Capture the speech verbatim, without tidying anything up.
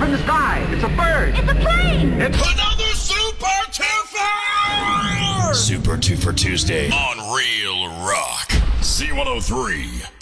from the sky. It's a bird. It's a plane. It's another Super Twofer! Super Twofer Tuesday on Real Rock. Z one oh three.